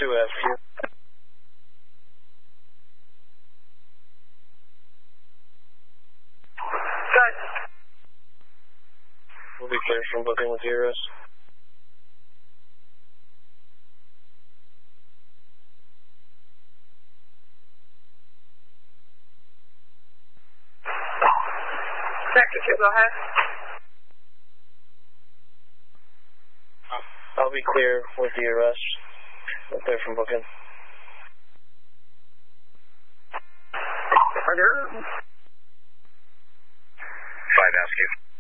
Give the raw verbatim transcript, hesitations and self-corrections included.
two F Q. Good. We'll be clear from booking with you, Russ. Sector two, go ahead. I'll be clear with you, Russ. We'll clear from booking. Roger. five Askew.